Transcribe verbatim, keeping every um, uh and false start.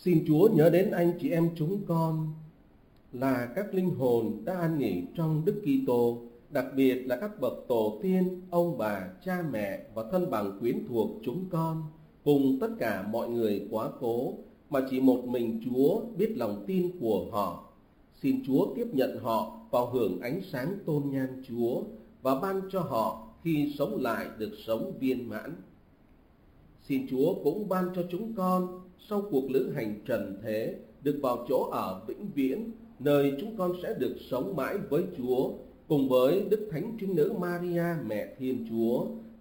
Xin Chúa nhớ đến anh chị em chúng con là các linh hồn đã an nghỉ trong Đức Kitô, đặc biệt là các bậc tổ tiên, ông bà, cha mẹ và thân bằng quyến thuộc chúng con, cùng tất cả mọi người quá cố mà chỉ một mình Chúa biết lòng tin của họ. Xin Chúa tiếp nhận họ vào hưởng ánh sáng tôn nhan Chúa và ban cho họ khi sống lại được sống viên mãn. Xin Chúa cũng ban cho chúng con sau cuộc lữ hành trần thế được vào chỗ ở vĩnh viễn, nơi chúng con sẽ được sống mãi với Chúa cùng với Đức Thánh Trinh Nữ Maria mẹ Thiên Chúa